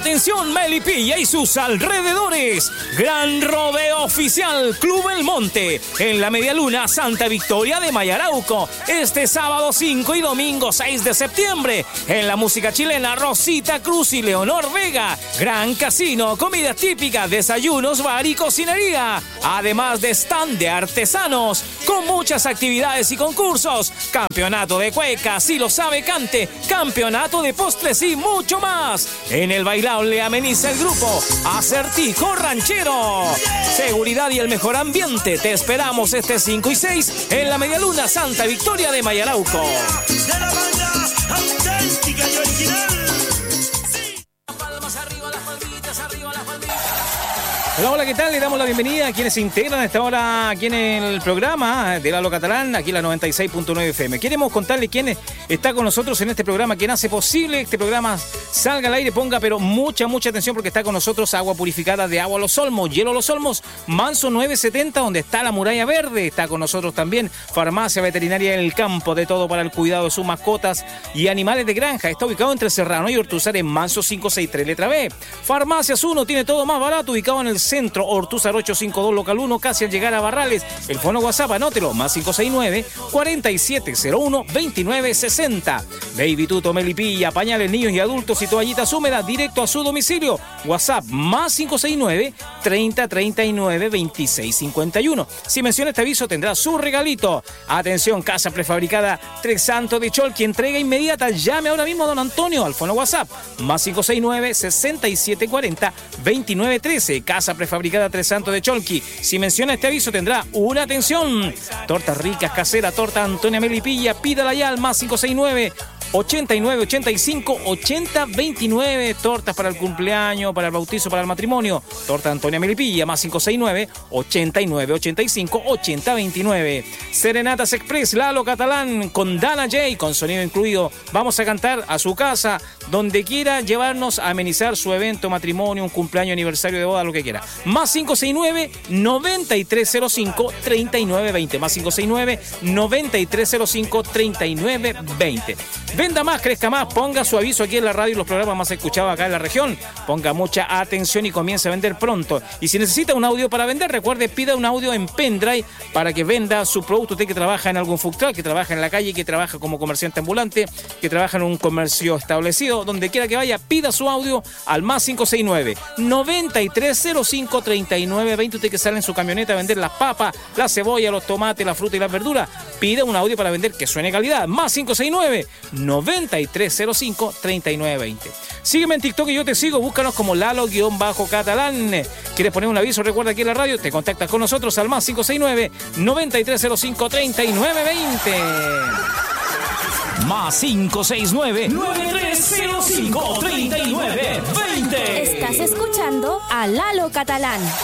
Atención Melipilla y sus alrededores. Gran rodeo oficial Club El Monte en la Medialuna Santa Victoria de Mayarauco. Este sábado 5 y domingo 6 de septiembre. En la música chilena Rosita Cruz y Leonor Vega. Gran casino, comida típica, desayunos, bar y cocinería. Además de stand de artesanos con muchas actividades y concursos. Campeonato de cueca, si lo sabe cante. Campeonato de postres y mucho más. En el bailable ameniza el grupo Acertijo Ranchero. Seguridad y el mejor ambiente. Te esperamos este 5 y 6 en la Medialuna Santa Victoria de Mayarauco. De la banda auténtica y original. Palmas arriba, las palmitas, arriba las palmitas. Hola, hola, ¿qué tal? Le damos la bienvenida a quienes se integran a esta hora aquí en el programa de Lalo Catalán, aquí en la 96.9 FM. Queremos contarle quién está con nosotros en este programa, quien hace posible que este programa salga al aire, ponga pero mucha atención porque está con nosotros Agua Purificada de Agua Los Olmos, Hielo Los Olmos, Manso 970, donde está la Muralla Verde. Está con nosotros también Farmacia Veterinaria El Campo, de todo para el cuidado de sus mascotas y animales de granja. Está ubicado entre Serrano y Ortúzar en Manso 563, letra B. Farmacias 1 tiene todo más barato, ubicado en el centro, Ortúzar 852, local 1, casi al llegar a Barrales. El fono WhatsApp, anótelo, más 569-4701-2960. Baby Tuto, Melipilla, pañales, niños y adultos y toallitas húmedas, directo a su domicilio. WhatsApp, más 569-3039-2651. Si menciona este aviso, tendrá su regalito. Atención, casa prefabricada Tres Santos de Cholqui, entrega inmediata. Llame ahora mismo a don Antonio al fono WhatsApp, más 569-6740-2913. Casa prefabricada Tres Santos de Cholqui. Si menciona este aviso, tendrá una atención. Tortas ricas caseras, torta Antonia Melipilla, pídala ya al más 569-8985-8029. Tortas para el cumpleaños, para el bautizo, para el matrimonio. Torta Antonia Melipilla, más 569-8985-8029. Serenatas Express, Lalo Catalán, con Dana J, con sonido incluido. Vamos a cantar a su casa, donde quiera llevarnos a amenizar su evento, matrimonio, un cumpleaños, aniversario de boda, lo que quiera. Más 569-9305-3920. Más 569-9305-3920. Venda más, crezca más, ponga su aviso aquí en la radio y los programas más escuchados acá en la región. Ponga mucha atención y comience a vender pronto. Y si necesita un audio para vender, recuerde, pida un audio en pendrive para que venda su producto. Usted que trabaja en algún food truck, que trabaja en la calle, que trabaja como comerciante ambulante, que trabaja en un comercio establecido, donde quiera que vaya, pida su audio al más 569-9305-3920. Usted que sale en su camioneta a vender las papas, la cebolla, los tomates, la fruta y las verduras, pida un audio para vender que suene calidad. Más 569-9305-3920. Sígueme en TikTok y yo te sigo. Búscanos como Lalo-Catalán. ¿Quieres poner un aviso? Recuerda aquí en la radio. Te contactas con nosotros al más 569-9305-3920. Más 569-9305-3920. Estás escuchando a Lalo Catalán.